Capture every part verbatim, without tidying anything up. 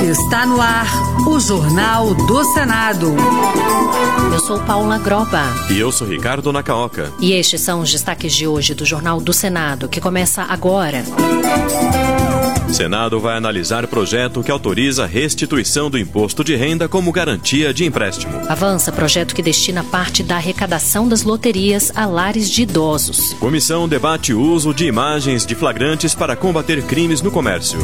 Está no ar o Jornal do Senado. Eu sou Paula Groba. E eu sou Ricardo Nacaoca. E estes são os destaques de hoje do Jornal do Senado, que começa agora. Senado vai analisar projeto que autoriza a restituição do imposto de renda como garantia de empréstimo. Avança projeto que destina parte da arrecadação das loterias a lares de idosos. Comissão debate o uso de imagens de flagrantes para combater crimes no comércio.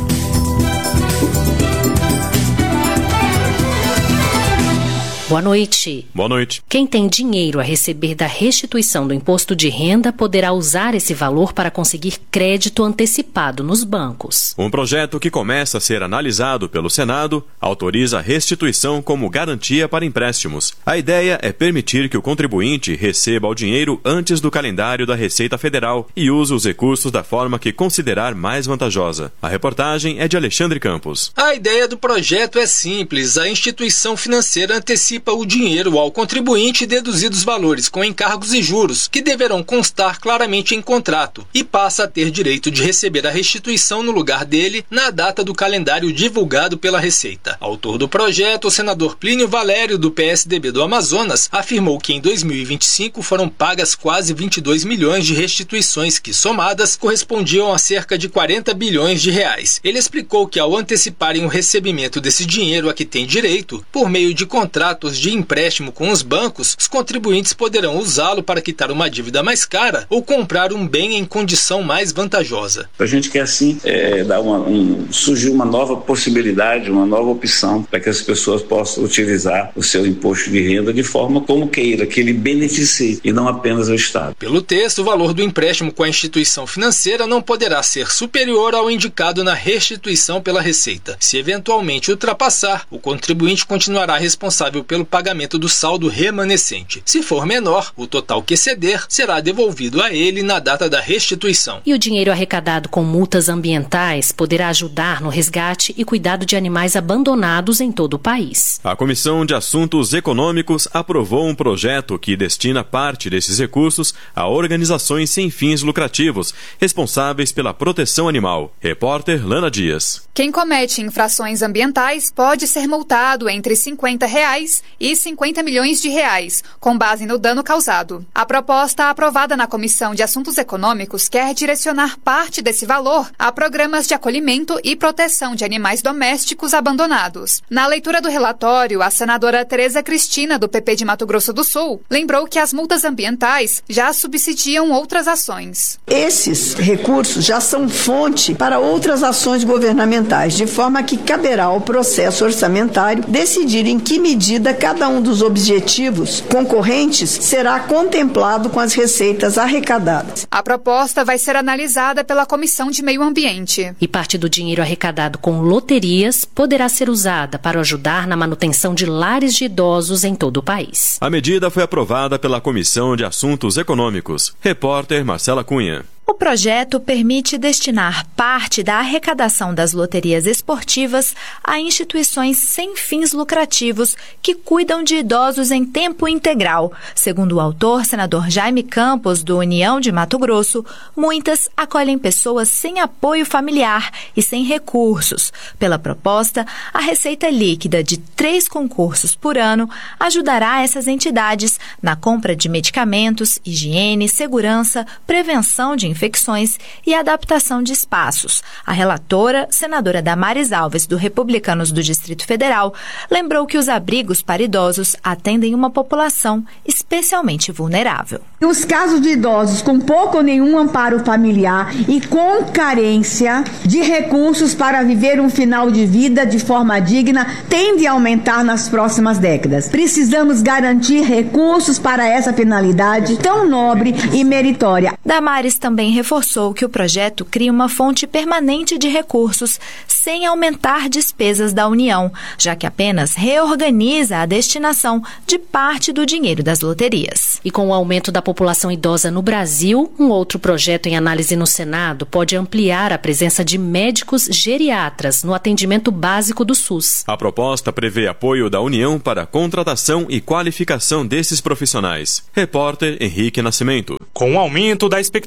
Boa noite. Boa noite. Quem tem dinheiro a receber da restituição do imposto de renda poderá usar esse valor para conseguir crédito antecipado nos bancos. Um projeto que começa a ser analisado pelo Senado autoriza a restituição como garantia para empréstimos. A ideia é permitir que o contribuinte receba o dinheiro antes do calendário da Receita Federal e use os recursos da forma que considerar mais vantajosa. A reportagem é de Alexandre Campos. A ideia do projeto é simples. A instituição financeira antecipa o dinheiro ao contribuinte deduzidos os valores com encargos e juros, que deverão constar claramente em contrato, e passa a ter direito de receber a restituição no lugar dele na data do calendário divulgado pela Receita. Autor do projeto, o senador Plínio Valério, do P S D B do Amazonas, afirmou que em dois mil e vinte e cinco foram pagas quase vinte e dois milhões de restituições que, somadas, correspondiam a cerca de quarenta bilhões de reais. Ele explicou que, ao anteciparem o recebimento desse dinheiro a que tem direito, por meio de contratos de empréstimo com os bancos, os contribuintes poderão usá-lo para quitar uma dívida mais cara ou comprar um bem em condição mais vantajosa. A gente quer assim é, dar uma, um, surgir uma nova possibilidade, uma nova opção para que as pessoas possam utilizar o seu imposto de renda de forma como queira, que ele beneficie e não apenas o Estado. Pelo texto, o valor do empréstimo com a instituição financeira não poderá ser superior ao indicado na restituição pela Receita. Se eventualmente ultrapassar, o contribuinte continuará responsável pelo pagamento do saldo remanescente. Se for menor, o total que exceder será devolvido a ele na data da restituição. E o dinheiro arrecadado com multas ambientais poderá ajudar no resgate e cuidado de animais abandonados em todo o país. A Comissão de Assuntos Econômicos aprovou um projeto que destina parte desses recursos a organizações sem fins lucrativos, responsáveis pela proteção animal. Repórter Lana Dias. Quem comete infrações ambientais pode ser multado entre cinquenta reais e cinquenta milhões de reais, com base no dano causado. A proposta aprovada na Comissão de Assuntos Econômicos quer direcionar parte desse valor a programas de acolhimento e proteção de animais domésticos abandonados. Na leitura do relatório, a senadora Tereza Cristina, do P P de Mato Grosso do Sul, lembrou que as multas ambientais já subsidiam outras ações. Esses recursos já são fonte para outras ações governamentais, de forma que caberá ao processo orçamentário decidir em que medida cada um dos objetivos concorrentes será contemplado com as receitas arrecadadas. A proposta vai ser analisada pela Comissão de Meio Ambiente. E parte do dinheiro arrecadado com loterias poderá ser usada para ajudar na manutenção de lares de idosos em todo o país. A medida foi aprovada pela Comissão de Assuntos Econômicos. Repórter Marcela Cunha. O projeto permite destinar parte da arrecadação das loterias esportivas a instituições sem fins lucrativos que cuidam de idosos em tempo integral. Segundo o autor, senador Jaime Campos, do União de Mato Grosso, muitas acolhem pessoas sem apoio familiar e sem recursos. Pela proposta, a receita líquida de três concursos por ano ajudará essas entidades na compra de medicamentos, higiene, segurança, prevenção de infecções e adaptação de espaços. A relatora, senadora Damares Alves, do Republicanos do Distrito Federal, lembrou que os abrigos para idosos atendem uma população especialmente vulnerável. Os casos de idosos com pouco ou nenhum amparo familiar e com carência de recursos para viver um final de vida de forma digna tende a aumentar nas próximas décadas. Precisamos garantir recursos para essa finalidade tão nobre e meritória. Damares também reforçou que o projeto cria uma fonte permanente de recursos sem aumentar despesas da União, já que apenas reorganiza a destinação de parte do dinheiro das loterias. E com o aumento da população idosa no Brasil, um outro projeto em análise no Senado pode ampliar a presença de médicos geriatras no atendimento básico do SUS. A proposta prevê apoio da União para a contratação e qualificação desses profissionais. Repórter Henrique Nascimento. Com o aumento da expectativa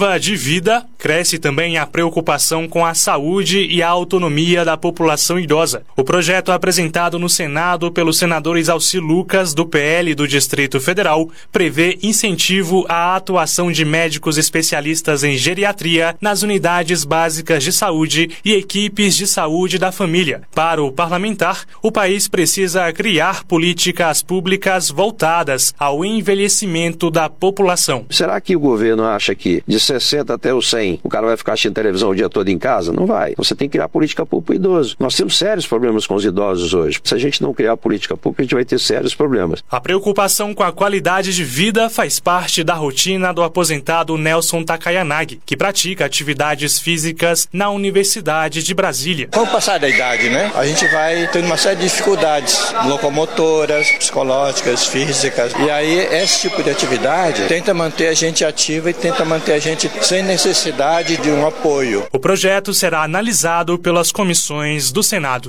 expectativa de vida, cresce também a preocupação com a saúde e a autonomia da população idosa. O projeto apresentado no Senado pelo senador Exalci Lucas, do P L do Distrito Federal, prevê incentivo à atuação de médicos especialistas em geriatria nas unidades básicas de saúde e equipes de saúde da família. Para o parlamentar, o país precisa criar políticas públicas voltadas ao envelhecimento da população. Será que o governo acha que de sessenta até os cem o cara vai ficar assistindo televisão o dia todo em casa? Não vai. Você tem que criar política pública para o idoso. Nós temos sérios problemas com os idosos hoje. Se a gente não criar política pública, a gente vai ter sérios problemas. A preocupação com a qualidade de vida faz parte da rotina do aposentado Nelson Takayanagi, que pratica atividades físicas na Universidade de Brasília. Com o passar da idade, né, a gente vai tendo uma série de dificuldades locomotoras, psicológicas, físicas. E aí, esse tipo de atividade tenta manter a gente ativa e tenta manter a gente sem necessidade de um apoio. O projeto será analisado pelas comissões do Senado.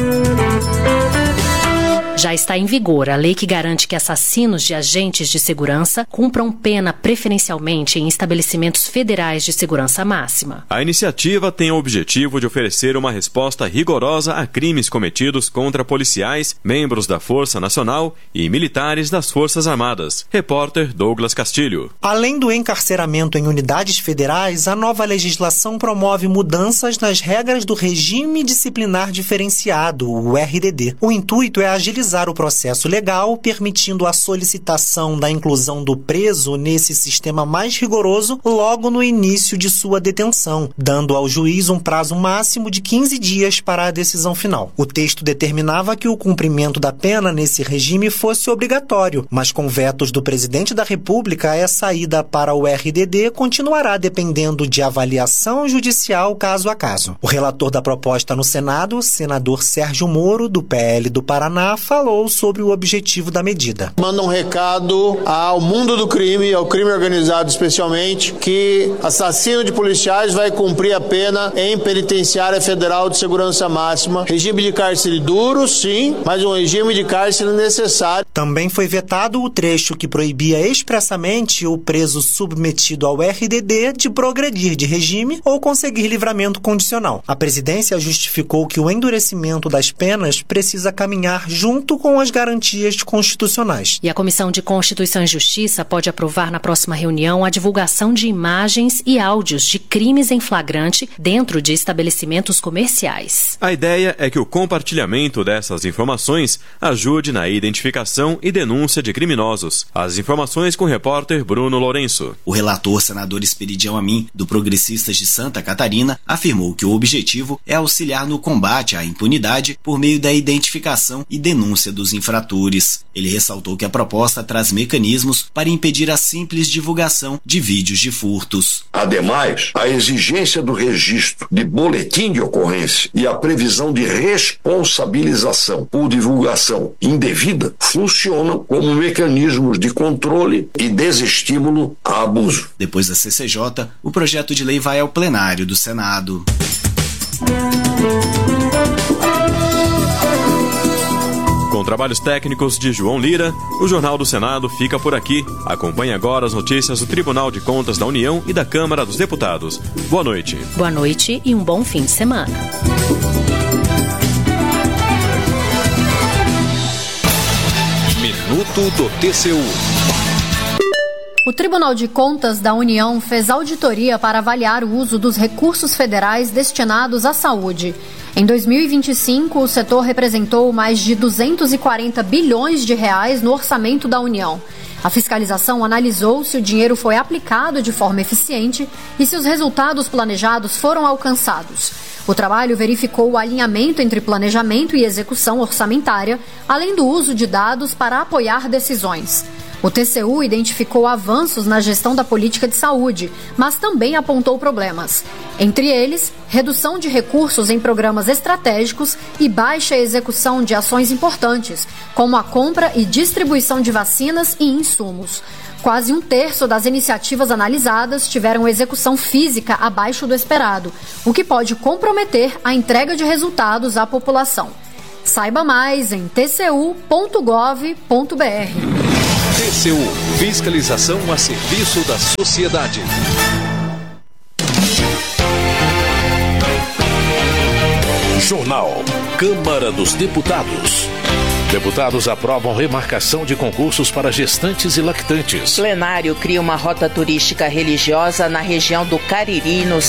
Já está em vigor a lei que garante que assassinos de agentes de segurança cumpram pena preferencialmente em estabelecimentos federais de segurança máxima. A iniciativa tem o objetivo de oferecer uma resposta rigorosa a crimes cometidos contra policiais, membros da Força Nacional e militares das Forças Armadas. Repórter Douglas Castilho. Além do encarceramento em unidades federais, a nova legislação promove mudanças nas regras do regime disciplinar diferenciado, o R D D. O intuito é agilizar o processo legal, permitindo a solicitação da inclusão do preso nesse sistema mais rigoroso logo no início de sua detenção, dando ao juiz um prazo máximo de quinze dias para a decisão final. O texto determinava que o cumprimento da pena nesse regime fosse obrigatório, mas com vetos do presidente da República, essa ida para o R D D continuará dependendo de avaliação judicial caso a caso. O relator da proposta no Senado, senador Sérgio Moro, do P L do Paraná, falou sobre o objetivo da medida. Manda um recado ao mundo do crime, ao crime organizado especialmente, que assassino de policiais vai cumprir a pena em penitenciária federal de segurança máxima. Regime de cárcere duro, sim, mas um regime de cárcere necessário. Também foi vetado o trecho que proibia expressamente o preso submetido ao R D D de progredir de regime ou conseguir livramento condicional. A presidência justificou que o endurecimento das penas precisa caminhar junto com as garantias constitucionais. E a Comissão de Constituição e Justiça pode aprovar na próxima reunião a divulgação de imagens e áudios de crimes em flagrante dentro de estabelecimentos comerciais. A ideia é que o compartilhamento dessas informações ajude na identificação e denúncia de criminosos. As informações com o repórter Bruno Lourenço. O relator, senador Esperidião Amin, do Progressistas de Santa Catarina, afirmou que o objetivo é auxiliar no combate à impunidade por meio da identificação e denúncia dos infratores. Ele ressaltou que a proposta traz mecanismos para impedir a simples divulgação de vídeos de furtos. Ademais, a exigência do registro de boletim de ocorrência e a previsão de responsabilização por divulgação indevida funcionam como mecanismos de controle e desestímulo a abuso. Depois da C C J, o projeto de lei vai ao plenário do Senado. Com trabalhos técnicos de João Lira, o Jornal do Senado fica por aqui. Acompanhe agora as notícias do Tribunal de Contas da União e da Câmara dos Deputados. Boa noite. Boa noite e um bom fim de semana. Minuto do T C U. O Tribunal de Contas da União fez auditoria para avaliar o uso dos recursos federais destinados à saúde. Em dois mil e vinte e cinco, o setor representou mais de duzentos e quarenta bilhões de reais no orçamento da União. A fiscalização analisou se o dinheiro foi aplicado de forma eficiente e se os resultados planejados foram alcançados. O trabalho verificou o alinhamento entre planejamento e execução orçamentária, além do uso de dados para apoiar decisões. O T C U identificou avanços na gestão da política de saúde, mas também apontou problemas. Entre eles, redução de recursos em programas estratégicos e baixa execução de ações importantes, como a compra e distribuição de vacinas e insumos. Quase um terço das iniciativas analisadas tiveram execução física abaixo do esperado, o que pode comprometer a entrega de resultados à população. Saiba mais em t c u ponto gov ponto b r. T C U, fiscalização a serviço da sociedade. Jornal. Câmara dos Deputados. Deputados aprovam remarcação de concursos para gestantes e lactantes. Plenário cria uma rota turística religiosa na região do Cariri, no